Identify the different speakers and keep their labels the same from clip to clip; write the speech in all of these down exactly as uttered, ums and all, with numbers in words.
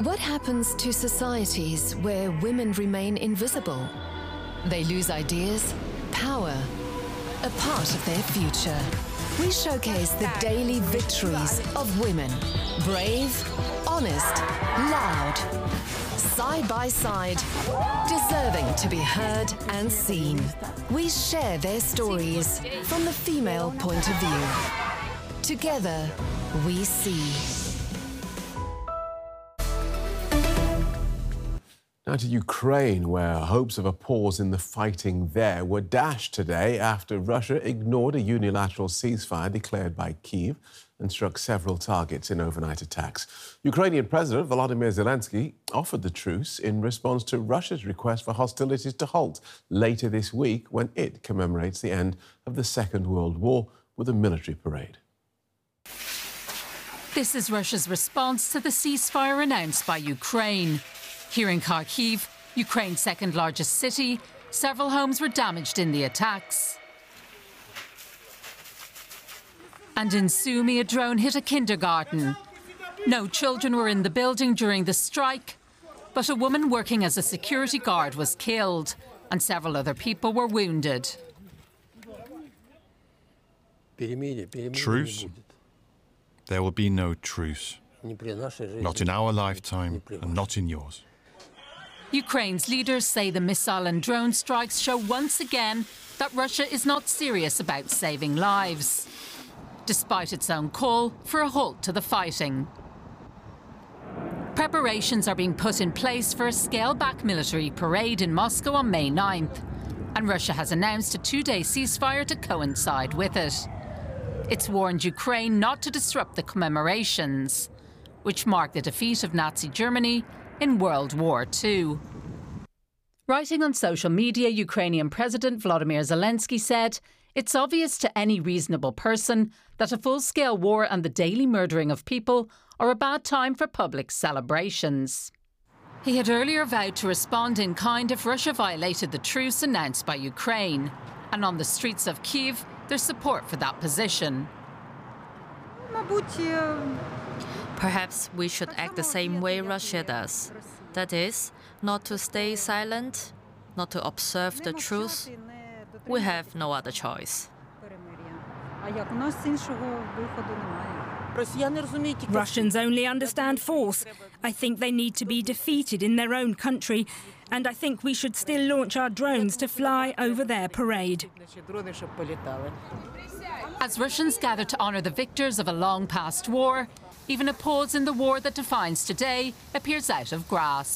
Speaker 1: What happens to societies where women remain invisible? They lose ideas, power, a part of their future. We showcase the daily victories of women. Brave, honest, loud, side by side, deserving to be heard and seen. We share their stories from the female point of view. Together, we see.
Speaker 2: Now to Ukraine, where hopes of a pause in the fighting there were dashed today after Russia ignored a unilateral ceasefire declared by Kyiv and struck several targets in overnight attacks. Ukrainian President Volodymyr Zelensky offered the truce in response to Russia's request for hostilities to halt later this week when it commemorates the end of the Second World War with a military parade.
Speaker 3: This is Russia's response to the ceasefire announced by Ukraine. Here in Kharkiv, Ukraine's second largest city, several homes were damaged in the attacks. And in Sumy, a drone hit a kindergarten. No children were in the building during the strike, but a woman working as a security guard was killed, and several other people were wounded.
Speaker 4: Truce? There will be no truce. Not in our lifetime and not in yours.
Speaker 3: Ukraine's leaders say the missile and drone strikes show once again that Russia is not serious about saving lives, despite its own call for a halt to the fighting. Preparations are being put in place for a scaled-back military parade in Moscow on May ninth, and Russia has announced a two-day ceasefire to coincide with it. It's warned Ukraine not to disrupt the commemorations, which mark the defeat of Nazi Germany in World War Two. Writing on social media, Ukrainian President Volodymyr Zelensky said, "It's obvious to any reasonable person that a full-scale war and the daily murdering of people are a bad time for public celebrations." He had earlier vowed to respond in kind if Russia violated the truce announced by Ukraine, and on the streets of Kyiv, there's support for that position.
Speaker 5: Perhaps we should act the same way Russia does. That is, not to stay silent, not to observe the truth. We have no other choice.
Speaker 6: Russians only understand force. I think they need to be defeated in their own country, and I think we should still launch our drones to fly over their parade.
Speaker 3: As Russians gather to honour the victors of a long-past war, even a pause in the war that defines today appears out of grasp.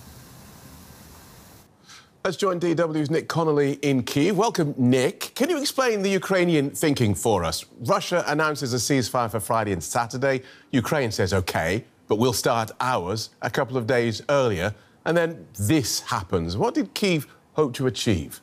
Speaker 2: Let's join D W's Nick Connolly in Kyiv. Welcome, Nick. Can you explain the Ukrainian thinking for us? Russia announces a ceasefire for Friday and Saturday. Ukraine says, OK, but we'll start ours a couple of days earlier. And then this happens. What did Kyiv hope to achieve?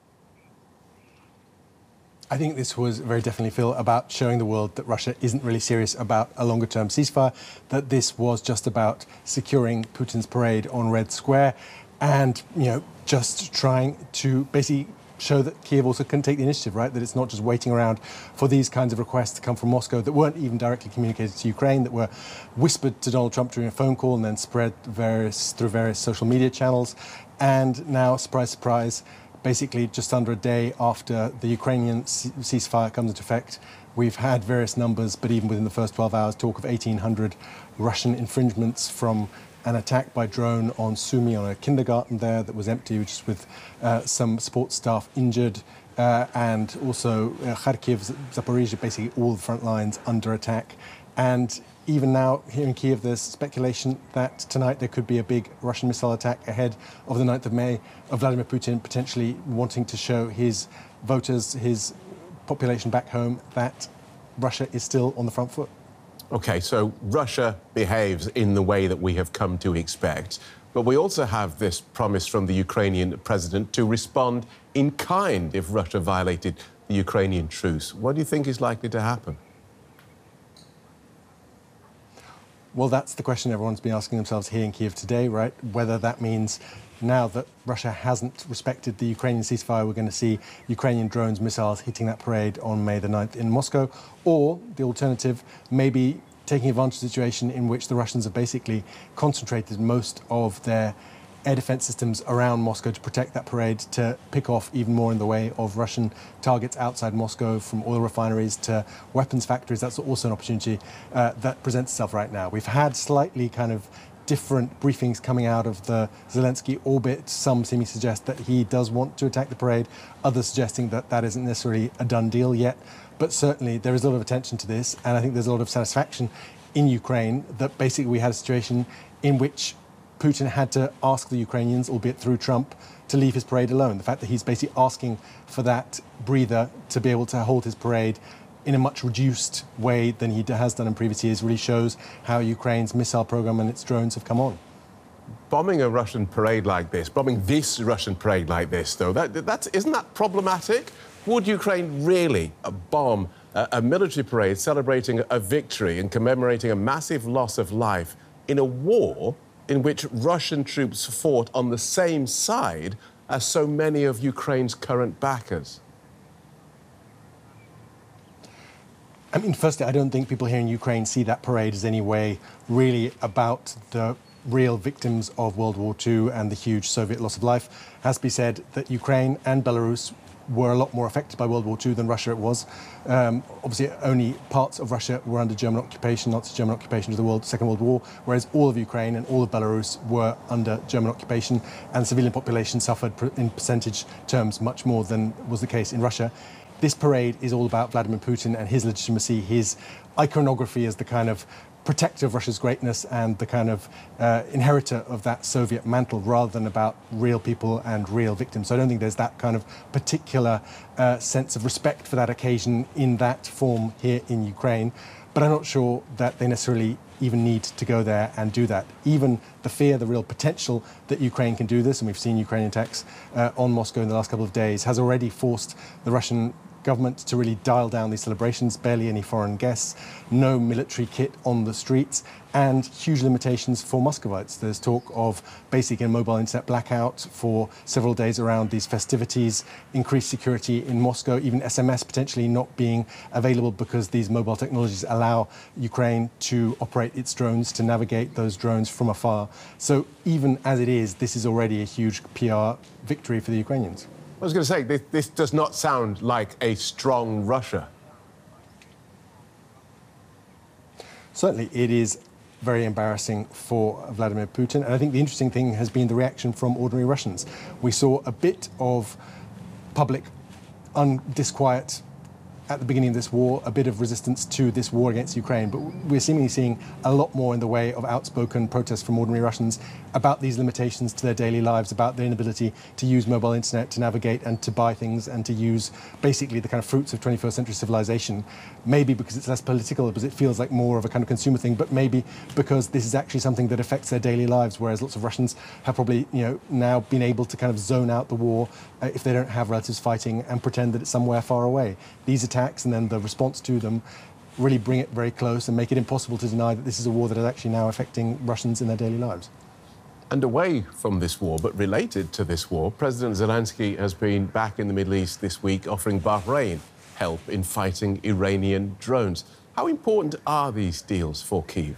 Speaker 7: I think this was very definitely, Phil, about showing the world that Russia isn't really serious about a longer-term ceasefire, that this was just about securing Putin's parade on Red Square and, you know, just trying to basically show that Kyiv also can take the initiative, right? That it's not just waiting around for these kinds of requests to come from Moscow that weren't even directly communicated to Ukraine, that were whispered to Donald Trump during a phone call and then spread various, through various social media channels. And now, surprise, surprise, basically just under a day after the Ukrainian ceasefire comes into effect, we've had various numbers, but even within the first twelve hours, talk of eighteen hundred Russian infringements from an attack by drone on Sumy, on a kindergarten there that was empty, just with uh, some support staff injured, uh, and also uh, Kharkiv, Zaporizhia, basically all the front lines under attack. And even now, here in Kyiv, there's speculation that tonight there could be a big Russian missile attack ahead of the ninth of May, of Vladimir Putin potentially wanting to show his voters, his population back home, that Russia is still on the front foot.
Speaker 2: OK, so Russia behaves in the way that we have come to expect. But we also have this promise from the Ukrainian president to respond in kind if Russia violated the Ukrainian truce. What do you think is likely to happen?
Speaker 7: Well, that's the question everyone's been asking themselves here in Kyiv today, right? Whether that means now that Russia hasn't respected the Ukrainian ceasefire, we're going to see Ukrainian drones, missiles hitting that parade on May the ninth in Moscow, or the alternative, maybe taking advantage of the situation in which the Russians have basically concentrated most of their air defense systems around Moscow to protect that parade, to pick off even more in the way of Russian targets outside Moscow, from oil refineries to weapons factories. That's also an opportunity uh, that presents itself right now. We've had slightly kind of different briefings coming out of the Zelensky orbit. Some seeming to suggest that he does want to attack the parade, others suggesting that that isn't necessarily a done deal yet. But certainly there is a lot of attention to this, and I think there's a lot of satisfaction in Ukraine that basically we had a situation in which Putin had to ask the Ukrainians, albeit through Trump, to leave his parade alone. The fact that he's basically asking for that breather to be able to hold his parade in a much reduced way than he has done in previous years really shows how Ukraine's missile program and its drones have come on.
Speaker 2: Bombing a Russian parade like this, bombing this Russian parade like this, though, that, that's, isn't that problematic? Would Ukraine really bomb a, a military parade celebrating a victory and commemorating a massive loss of life in a war in which Russian troops fought on the same side as so many of Ukraine's current backers?
Speaker 7: I mean, firstly, I don't think people here in Ukraine see that parade as any way really about the real victims of World War Two and the huge Soviet loss of life. It has to be said that Ukraine and Belarus were a lot more affected by World War Two than Russia it was. Um, obviously, only parts of Russia were under German occupation, Nazi German occupation of the world, Second World War, whereas all of Ukraine and all of Belarus were under German occupation, and civilian population suffered in percentage terms much more than was the case in Russia. This parade is all about Vladimir Putin and his legitimacy, his iconography as the kind of protector of Russia's greatness and the kind of uh, inheritor of that Soviet mantle, rather than about real people and real victims. So I don't think there's that kind of particular uh, sense of respect for that occasion in that form here in Ukraine. But I'm not sure that they necessarily even need to go there and do that. Even the fear, the real potential that Ukraine can do this, and we've seen Ukrainian attacks uh, on Moscow in the last couple of days, has already forced the Russian government to really dial down these celebrations, barely any foreign guests, no military kit on the streets, and huge limitations for Muscovites. There's talk of basic and mobile internet blackout for several days around these festivities, increased security in Moscow, even S M S potentially not being available because these mobile technologies allow Ukraine to operate its drones, to navigate those drones from afar. So even as it is, this is already a huge P R victory for the Ukrainians.
Speaker 2: I was going to say, this, this does not sound like a strong Russia.
Speaker 7: Certainly, it is very embarrassing for Vladimir Putin. And I think the interesting thing has been the reaction from ordinary Russians. We saw a bit of public undisquiet at the beginning of this war, a bit of resistance to this war against Ukraine, but we're seemingly seeing a lot more in the way of outspoken protests from ordinary Russians about these limitations to their daily lives, about their inability to use mobile internet, to navigate and to buy things, and to use basically the kind of fruits of twenty-first century civilization. Maybe because it's less political, because it feels like more of a kind of consumer thing, but maybe because this is actually something that affects their daily lives, whereas lots of Russians have probably, you know, now been able to kind of zone out the war uh, if they don't have relatives fighting and pretend that it's somewhere far away. These attacks and then the response to them really bring it very close and make it impossible to deny that this is a war that is actually now affecting Russians in their daily lives.
Speaker 2: And away from this war, but related to this war, President Zelensky has been back in the Middle East this week offering Bahrain help in fighting Iranian drones. How important are these deals for Kyiv?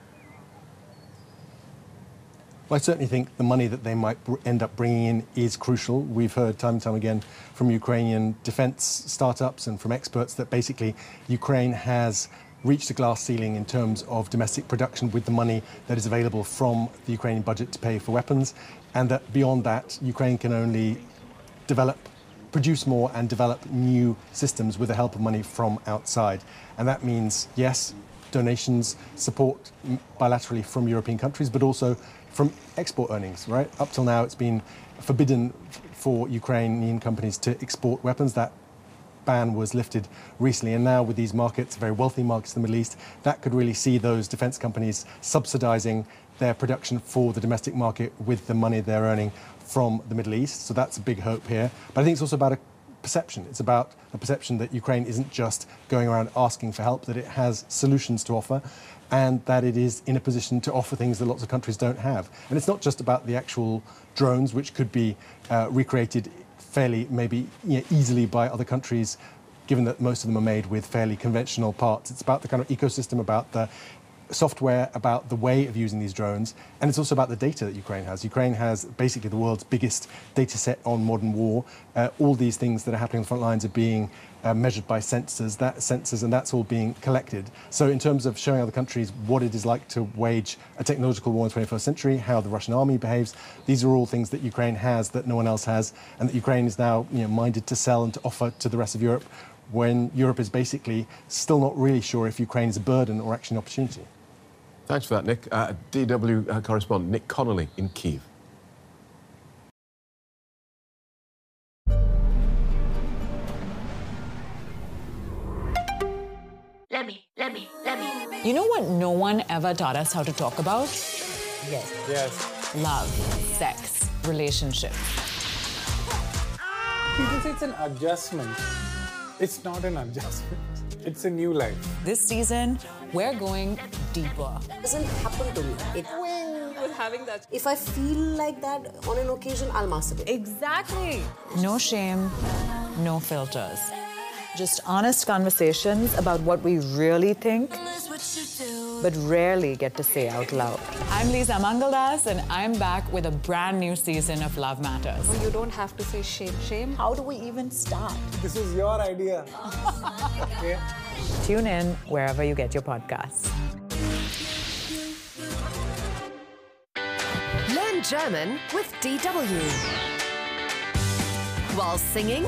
Speaker 7: Well, I certainly think the money that they might end up bringing in is crucial. We've heard time and time again from Ukrainian defense startups and from experts that basically Ukraine has reached a glass ceiling in terms of domestic production with the money that is available from the Ukrainian budget to pay for weapons, and that beyond that, Ukraine can only develop, produce more and develop new systems with the help of money from outside. And that means, yes, donations, support bilaterally from European countries, but also from export earnings, right? Up till now, it's been forbidden for Ukrainian companies to export weapons. That ban was lifted recently, and now with these markets, very wealthy markets in the Middle East, that could really see those defense companies subsidizing their production for the domestic market with the money they're earning from the Middle East. So that's a big hope here. But I think it's also about a perception. It's about a perception that Ukraine isn't just going around asking for help, that it has solutions to offer, and that it is in a position to offer things that lots of countries don't have. And it's not just about the actual drones, which could be uh, recreated fairly, maybe you know, easily by other countries, given that most of them are made with fairly conventional parts. It's about the kind of ecosystem, about the software, about the way of using these drones, and it's also about the data that Ukraine has. Ukraine has basically the world's biggest data set on modern war. Uh, all these things that are happening on the front lines are being uh, measured by sensors, that sensors, and that's all being collected. So in terms of showing other countries what it is like to wage a technological war in the twenty-first century, how the Russian army behaves, these are all things that Ukraine has that no one else has, and that Ukraine is now, you know, minded to sell and to offer to the rest of Europe, when Europe is basically still not really sure if Ukraine is a burden or actually an opportunity.
Speaker 2: Thanks for that, Nick. Uh, D W uh, correspondent Nick Connolly in Kyiv.
Speaker 8: Let me, let me, let me.
Speaker 9: You know what no one ever taught us how to talk about?
Speaker 8: Yes.
Speaker 7: Yes.
Speaker 9: Love, sex, relationships.
Speaker 10: People say it's an adjustment. It's not an adjustment. It's a new life.
Speaker 9: This season, we're going deeper.
Speaker 8: It doesn't happen to me. It
Speaker 9: with having that.
Speaker 8: If I feel like that on an occasion, I'll masturbate.
Speaker 9: Exactly. No shame, no filters. Just honest conversations about what we really think, but rarely get to say out loud. I'm Lisa Mangaldas, and I'm back with a brand new season of Love Matters.
Speaker 11: Well, you don't have to say shame. Shame?
Speaker 9: How do we even start?
Speaker 10: This is your idea. Okay.
Speaker 9: Tune in wherever you get your podcasts.
Speaker 1: Learn German with D W. While singing,